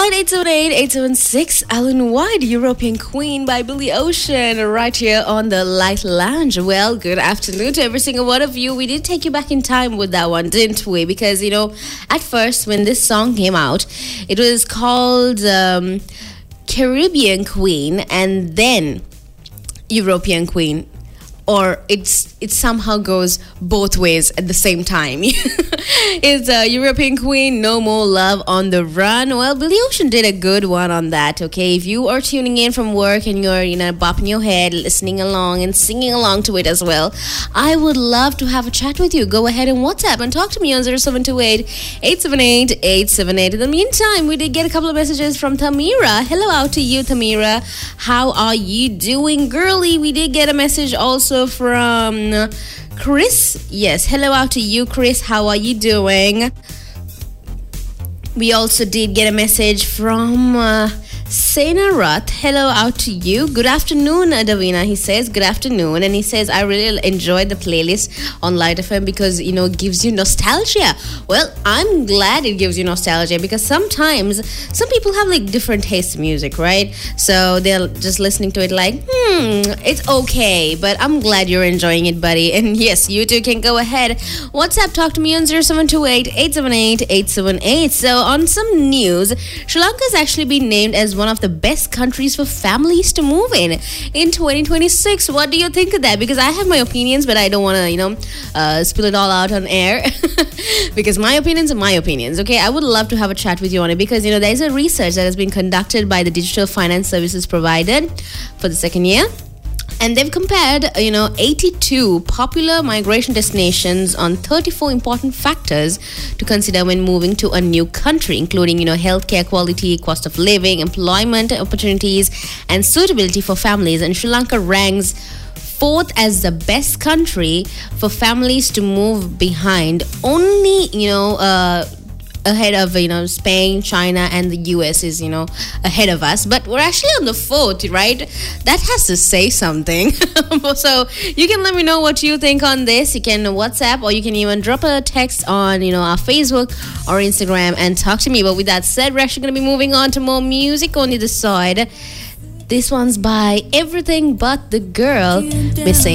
Line 878-876, Alan White, European Queen by Billy Ocean, right here on the Light Lounge. Well, good afternoon to every single one of you. We did take you back in time with that one, didn't we? Because, at first, when this song came out, it was called Caribbean Queen and then European Queen. Or it somehow goes both ways at the same time. It's European Queen, No More Love on the Run. Well, Billy Ocean did a good one on that, okay? If you are tuning in from work and you're, bopping your head, listening along and singing along to it as well, I would love to have a chat with you. Go ahead and WhatsApp and talk to me on 0728-878-878. In the meantime, we did get a couple of messages from Tamira. Hello out to you, Tamira. How are you doing, girly? We did get a message also from Chris. Yes, hello out to you, Chris. How are you doing? We also did get a message from Sena Rath. Hello out to you. Good afternoon, Davina. He says, good afternoon. And he says, I really enjoyed the playlist on Light FM because, it gives you nostalgia. Well, I'm glad it gives you nostalgia because sometimes some people have different tastes in music, right? So they're just listening to it it's okay. But I'm glad you're enjoying it, buddy. And yes, you too can go ahead. WhatsApp, talk to me on 0728-878-878. So on some news, Sri Lanka has actually been named as one of the best countries for families to move in 2026. What do you think of that? Because I have my opinions, but I don't want to, spill it all out on air because my opinions are my opinions. Okay, I would love to have a chat with you on it because, there's a research that has been conducted by the Digital Finance Services provided for the second year. And they've compared, 82 popular migration destinations on 34 important factors to consider when moving to a new country, including, healthcare quality, cost of living, employment opportunities, and suitability for families. And Sri Lanka ranks fourth as the best country for families to move behind, only, ahead of, Spain, China, and the US is, ahead of us. But we're actually on the fourth, right? That has to say something. So you can let me know what you think on this. You can WhatsApp or you can even drop a text on, our Facebook or Instagram and talk to me. But with that said, we're actually going to be moving on to more music on the other side. This one's by Everything But the Girl, Missing.